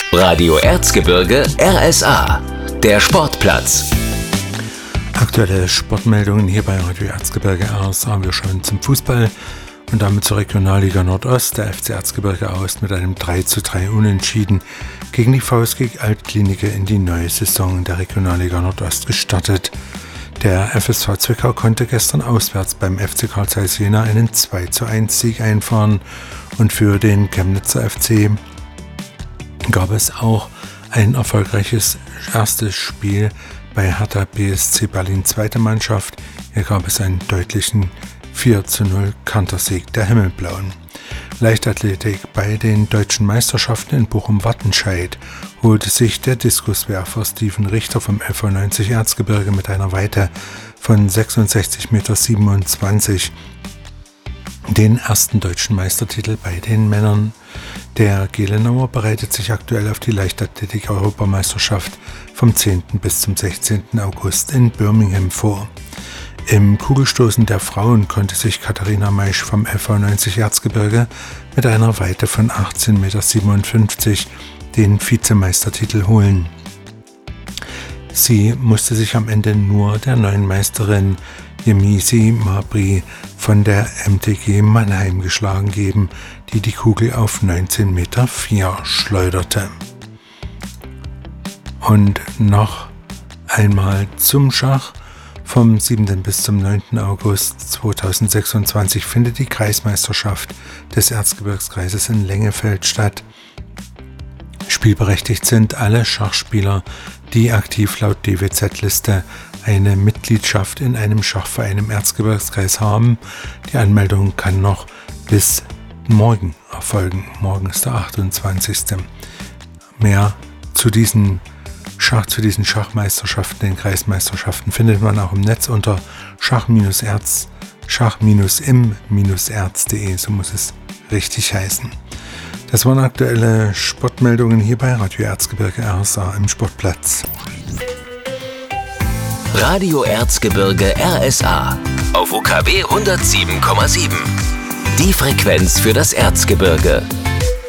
Radio Erzgebirge RSA, der Sportplatz. Aktuelle Sportmeldungen hier bei Radio Erzgebirge RSA. Wir schauen zum Fußball und damit zur Regionalliga Nordost. Der FC Erzgebirge Aust mit einem 3:3 Unentschieden gegen die VSG Altklinike in die neue Saison der Regionalliga Nordost gestartet. Der FSV Zwickau konnte gestern auswärts beim FC Carl Zeiss Jena einen 2:1 Sieg einfahren und für den Chemnitzer FC gab es auch ein erfolgreiches erstes Spiel bei Hertha BSC Berlin zweite Mannschaft. Hier gab es einen deutlichen 4:0 Kantersieg der Himmelblauen. Leichtathletik: bei den deutschen Meisterschaften in Bochum-Wattenscheid holte sich der Diskuswerfer Steven Richter vom FV 90 Erzgebirge mit einer Weite von 66,27 Meter den ersten deutschen Meistertitel bei den Männern. Der Gelenauer bereitet sich aktuell auf die Leichtathletik-Europameisterschaft vom 10. bis zum 16. August in Birmingham vor. Im Kugelstoßen der Frauen konnte sich Katharina Maisch vom FV 90 Erzgebirge mit einer Weite von 18,57 Meter den Vizemeistertitel holen. Sie musste sich am Ende nur der neuen Meisterin Yemisi Mabry von der MTG Mannheim geschlagen geben, die die Kugel auf 19,04 Meter schleuderte. Und noch einmal zum Schach. Vom 7. bis zum 9. August 2026 findet die Kreismeisterschaft des Erzgebirgskreises in Lengefeld statt. Spielberechtigt sind alle Schachspieler, die aktiv laut DWZ-Liste eine Mitgliedschaft in einem Schachverein im Erzgebirgskreis haben. Die Anmeldung kann noch bis morgen erfolgen. Morgen ist der 28. Mehr zu diesen Schachmeisterschaften, den Kreismeisterschaften, findet man auch im Netz unter schach-im-erz.de, so muss es richtig heißen. Das waren aktuelle Sportmeldungen hier bei Radio Erzgebirge RSA im Sportplatz. Radio Erzgebirge RSA auf UKW 107,7. Die Frequenz für das Erzgebirge.